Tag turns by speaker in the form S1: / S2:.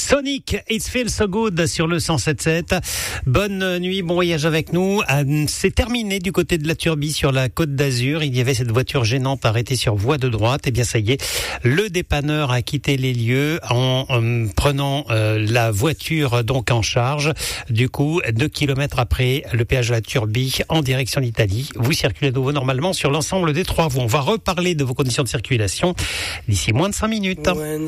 S1: Sonic, It Feels So Good sur le 107.7. Bonne nuit, bon voyage avec nous. C'est terminé du côté de la Turbie sur la Côte d'Azur. Il y avait cette voiture gênante arrêtée sur voie de droite. Eh bien, ça y est, le dépanneur a quitté les lieux en prenant la voiture donc en charge. Du coup, 2 kilomètres après le péage de la Turbie en direction d'Italie. Vous circulez à nouveau normalement sur l'ensemble des 3 voies. On va reparler de vos conditions de circulation d'ici moins de 5 minutes.